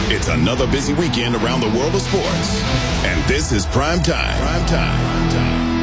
It's another busy weekend around the world of sports. And this is Prime Time. Prime Time.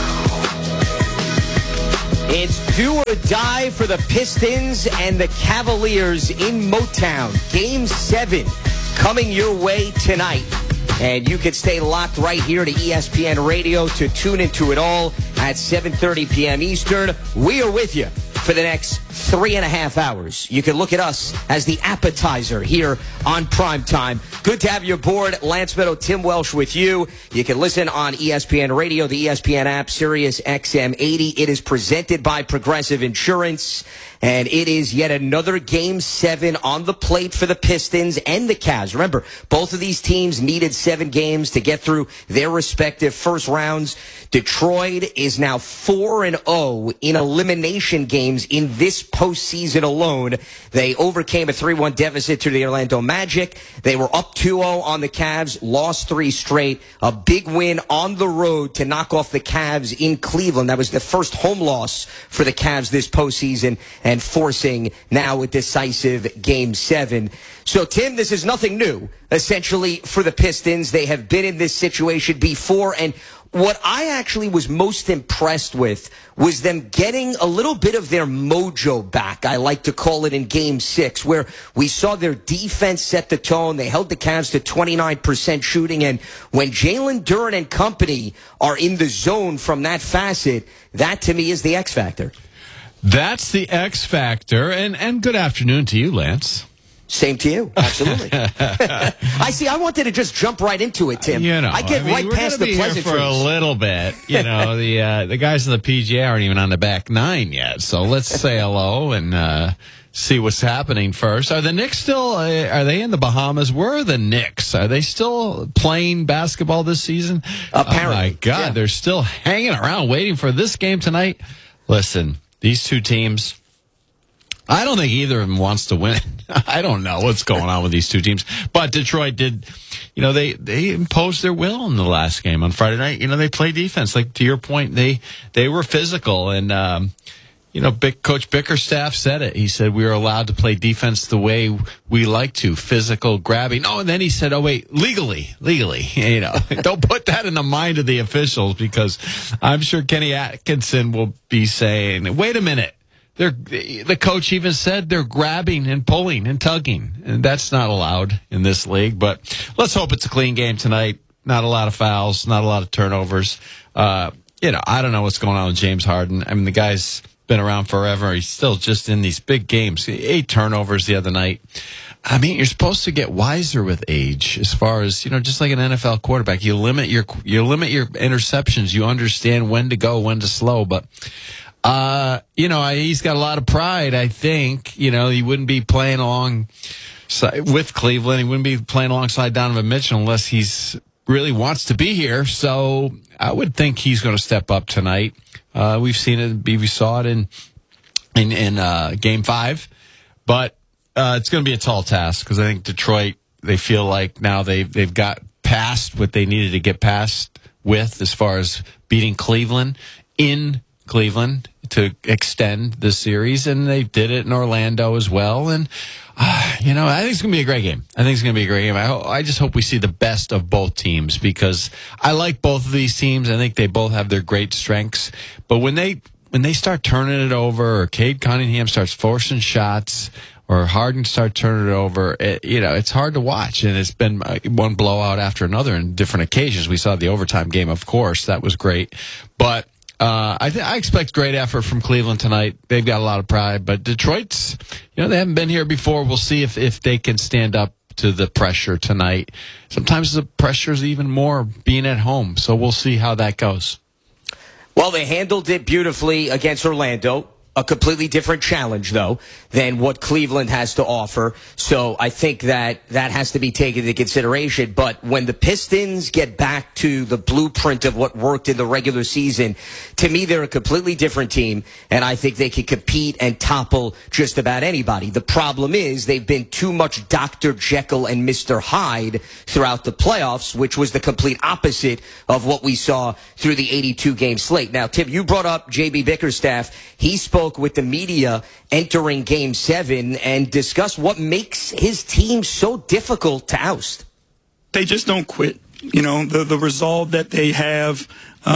It's do or die for the Pistons and the Cavaliers in Motown. Game 7 coming your way tonight. And you can stay locked right here to ESPN Radio to tune into it all at 7:30 p.m. Eastern. We are with you for the next 3.5 hours. You can look at us as the appetizer here on Prime Time. Good to have you aboard. Lance Meadow, Tim Welsh with you. You can listen on ESPN Radio, the ESPN app, Sirius XM 80. It is presented by Progressive Insurance. And it is yet another Game 7 on the plate for the Pistons and the Cavs. Remember, both of these teams needed 7 games to get through their respective first rounds. Detroit is now 4-0 in elimination games in this postseason alone. They overcame a 3-1 deficit to the Orlando Magic. They were up 2-0 on the Cavs, lost 3 straight. A big win on the road to knock off the Cavs in Cleveland. That was the first home loss for the Cavs this postseason, and forcing now a decisive Game 7. So, Tim, this is nothing new, essentially, for the Pistons. They have been in this situation before, and what I actually was most impressed with was them getting a little bit of their mojo back, I like to call it, in Game 6, where we saw their defense set the tone. They held the Cavs to 29% shooting, and when Jalen Duren and company are in the zone from that facet, that to me is the X factor. That's the X factor, and good afternoon to you, Lance. Same to you, absolutely. I wanted to just jump right into it, Tim. I get right past the pleasantries. For a little bit. The guys in the PGA aren't even on the back 9 yet, so let's say hello and see what's happening first. Are the Knicks still, are they in the Bahamas? Where are the Knicks? Are they still playing basketball this season? Apparently. Oh, my God, yeah. They're still hanging around waiting for this game tonight. Listen, these two teams, I don't think either of them wants to win. I don't know what's going on with these two teams. But Detroit did, they imposed their will in the last game on Friday night. They played defense. Like, to your point, they were physical. And, Coach Bickerstaff said it. He said, we are allowed to play defense the way we like to, physical, grabbing. Oh, and then he said, legally. Don't put that in the mind of the officials, because I'm sure Kenny Atkinson will be saying, wait a minute. The coach even said they're grabbing and pulling and tugging, and that's not allowed in this league. But let's hope it's a clean game tonight. Not a lot of fouls, not a lot of turnovers. I don't know what's going on with James Harden. I mean, the guy's been around forever. He's still just in these big games. 8 turnovers the other night. I mean, you're supposed to get wiser with age, as far as, just like an NFL quarterback. You limit your interceptions. You understand when to go, when to slow. But he's got a lot of pride, I think. He wouldn't be playing along with Cleveland. He wouldn't be playing alongside Donovan Mitchell unless he's really wants to be here. So I would think he's going to step up tonight. We've seen it. We saw it in Game 5. But it's going to be a tall task, because I think Detroit, they feel like now they've got past what they needed to get past with, as far as beating Cleveland in Cleveland to extend the series, and they did it in Orlando as well. And I think it's going to be a great game. I just hope we see the best of both teams, because I like both of these teams. I think they both have their great strengths. But when they start turning it over, or Cade Cunningham starts forcing shots, or Harden start turning it over, it's hard to watch. And it's been one blowout after another in different occasions. We saw the overtime game, of course. That was great. But I expect great effort from Cleveland tonight. They've got a lot of pride, but Detroit's, they haven't been here before. We'll see if they can stand up to the pressure tonight. Sometimes the pressure is even more being at home, so we'll see how that goes. Well, they handled it beautifully against Orlando. A completely different challenge, though, than what Cleveland has to offer. So I think that has to be taken into consideration. But when the Pistons get back to the blueprint of what worked in the regular season, to me, they're a completely different team, and I think they can compete and topple just about anybody. The problem is they've been too much Dr. Jekyll and Mr. Hyde throughout the playoffs, which was the complete opposite of what we saw through the 82-game slate. Now, Tim, you brought up J.B. Bickerstaff. He spoke spoke with the media entering Game 7 and discussed what makes his team so difficult to oust. They just don't quit. The resolve that they have,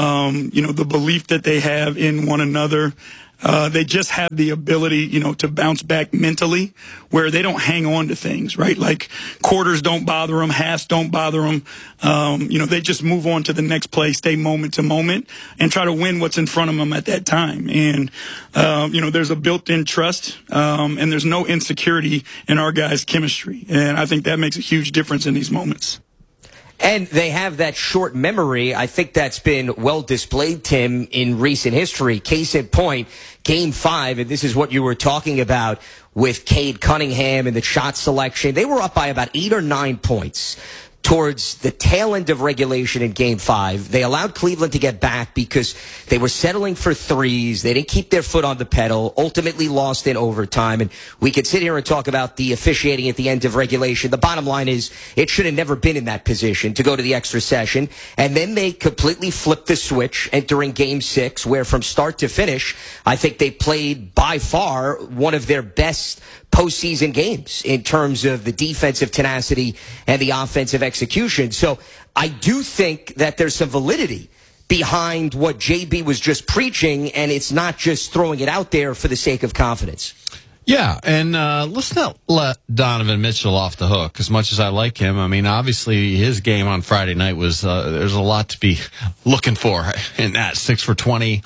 the belief that they have in one another. They just have the ability, to bounce back mentally where they don't hang on to things, right? Like quarters don't bother them, halves don't bother them. They just move on to the next play, stay moment to moment, and try to win what's in front of them at that time. And, there's a built-in trust, and there's no insecurity in our guys' chemistry. And I think that makes a huge difference in these moments. And they have that short memory. I think that's been well displayed, Tim, in recent history. Case in point, Game 5, and this is what you were talking about with Cade Cunningham and the shot selection. They were up by about 8 or 9 points towards the tail end of regulation in Game 5. They allowed Cleveland to get back because they were settling for threes. They didn't keep their foot on the pedal, ultimately lost in overtime. And we could sit here and talk about the officiating at the end of regulation. The bottom line is it should have never been in that position to go to the extra session. And then they completely flipped the switch entering Game 6, where from start to finish, I think they played by far one of their best postseason games in terms of the defensive tenacity and the offensive execution. So I do think that there's some validity behind what JB was just preaching, and it's not just throwing it out there for the sake of confidence. Yeah, and let's not let Donovan Mitchell off the hook. As much as I like him, I mean, obviously his game on Friday night was there's a lot to be looking for in that. 6 for 20,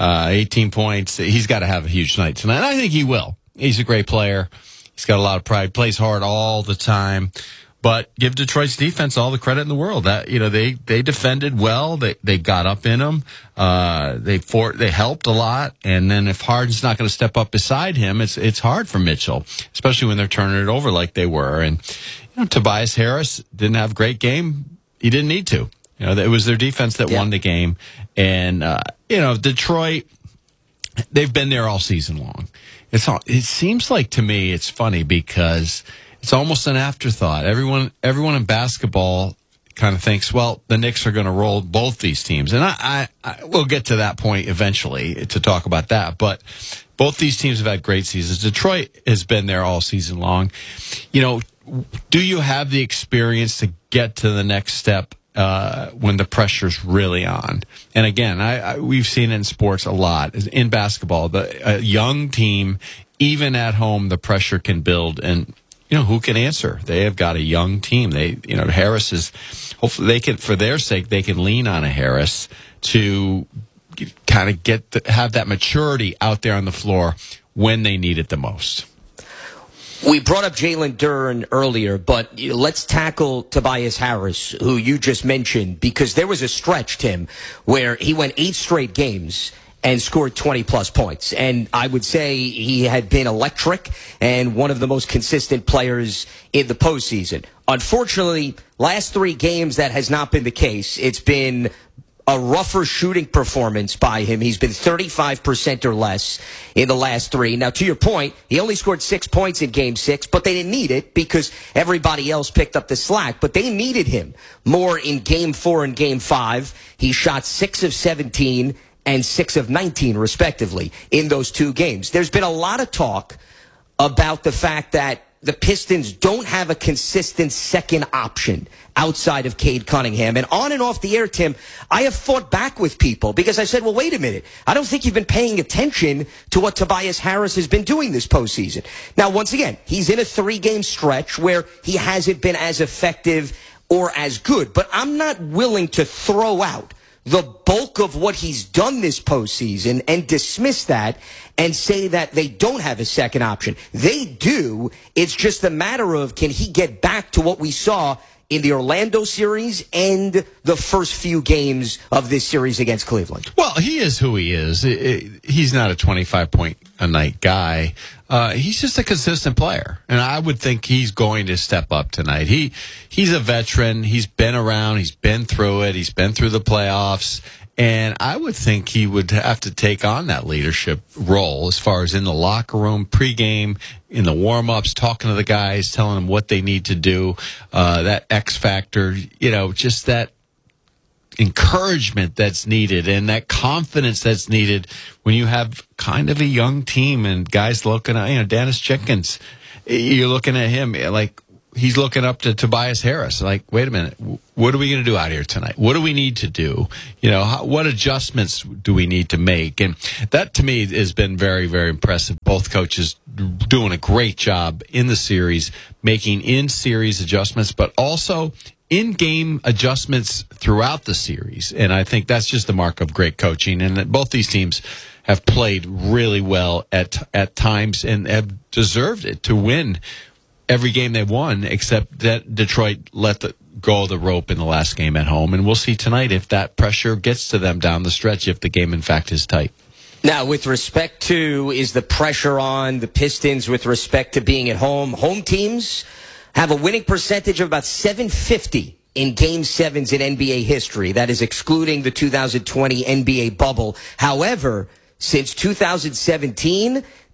18 points. He's got to have a huge night tonight. I think he will. He's a great player. He's got a lot of pride. Plays hard all the time. But give Detroit's defense all the credit in the world. That they defended well. They got up in him. They helped a lot. And then if Harden's not going to step up beside him, it's hard for Mitchell, especially when they're turning it over like they were. And Tobias Harris didn't have a great game. He didn't need to. It was their defense that won the game. And Detroit, they've been there all season long. It seems like to me it's funny because it's almost an afterthought. Everyone in basketball kind of thinks, well, the Knicks are going to roll both these teams. And I we'll get to that point eventually to talk about that. But both these teams have had great seasons. Detroit has been there all season long. Do you have the experience to get to the next step when the pressure's really on? And again, we've seen it in sports a lot. In basketball, a young team, even at home, the pressure can build. And who can answer? They have got a young team. Harris is, hopefully they can, for their sake, they can lean on a Harris to kind of have that maturity out there on the floor when they need it the most. We brought up Jalen Duren earlier, but let's tackle Tobias Harris, who you just mentioned, because there was a stretch, Tim, where he went 8 straight games and scored 20-plus points. And I would say he had been electric and one of the most consistent players in the postseason. Unfortunately, last 3 games, that has not been the case. It's been a rougher shooting performance by him. He's been 35% or less in the last 3. Now, to your point, he only scored 6 points in Game 6, but they didn't need it because everybody else picked up the slack. But they needed him more in Game 4 and Game 5. He shot 6 of 17 and 6 of 19, respectively, in those 2 games. There's been a lot of talk about the fact that the Pistons don't have a consistent second option outside of Cade Cunningham. And on and off the air, Tim, I have fought back with people because I said, well, wait a minute. I don't think you've been paying attention to what Tobias Harris has been doing this postseason. Now, once again, he's in a 3-game stretch where he hasn't been as effective or as good. But I'm not willing to throw out the bulk of what he's done this postseason and dismiss that and say that they don't have a second option. They do. It's just a matter of, can he get back to what we saw in the Orlando series and the first few games of this series against Cleveland? Well, he is who he is. He's not a 25-point-a-night guy. He's just a consistent player, and I would think he's going to step up tonight. He's a veteran. He's been around. He's been through it. He's been through the playoffs. And I would think he would have to take on that leadership role as far as in the locker room, pregame, in the warm-ups, talking to the guys, telling them what they need to do, that X factor, just that encouragement that's needed and that confidence that's needed when you have kind of a young team and guys looking at, Dennis Chickens, you're looking at him like he's looking up to Tobias Harris. Like, wait a minute, what are we going to do out here tonight? What do we need to do? What adjustments do we need to make? And that to me has been very, very impressive. Both coaches doing a great job in the series, making in-series adjustments, but also in-game adjustments throughout the series. And I think that's just the mark of great coaching. And that both these teams have played really well at times and have deserved it to win every game they won, except that Detroit let go of the rope in the last game at home. And we'll see tonight if that pressure gets to them down the stretch, if the game, in fact, is tight. Now, with respect to, is the pressure on the Pistons with respect to being at home? Home teams have a winning percentage of about .750 in Game 7s in NBA history. That is excluding the 2020 NBA bubble. However, since 2017,